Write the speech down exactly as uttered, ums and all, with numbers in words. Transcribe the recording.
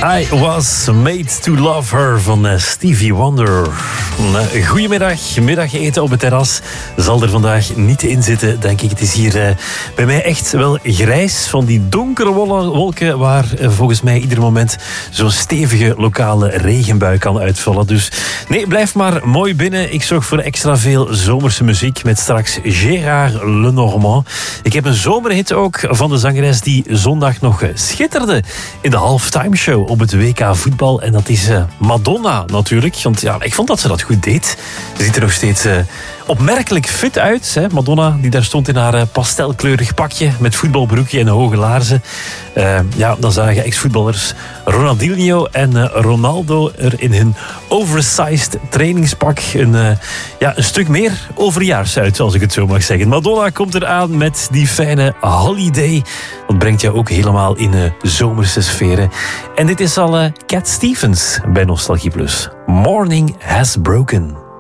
I Was Made to Love Her van Stevie Wonder. Goedemiddag, middageten op het terras zal er vandaag niet in zitten, denk ik. Het is hier uh, bij mij echt wel grijs van die donkere wolken waar uh, volgens mij ieder moment zo'n stevige lokale regenbui kan uitvallen. Dus nee, blijf maar mooi binnen. Ik zorg voor extra veel zomerse muziek met straks Gérard Lenormand. Ik heb een zomerhit ook van de zangeres die zondag nog schitterde in de halftime show op het W K voetbal. En dat is uh, Madonna natuurlijk. Want ja, ik vond dat ze dat goed deed. Ze ziet er nog steeds uh, opmerkelijk fit uit. Hè? Madonna, die daar stond in haar uh, pastelkleurig pakje met voetbalbroekje en hoge laarzen. Uh, ja, dan zagen ex-voetballers Ronaldinho en uh, Ronaldo er in hun oversized trainingspak een, uh, ja, een stuk meer overjaars uit, als ik het zo mag zeggen. Madonna komt eraan met die fijne Holiday. Dat brengt jou ook helemaal in uh, zomerse sferen. En dit is al uh, Cat Stevens bij Nostalgie Plus. Morning Has Broken.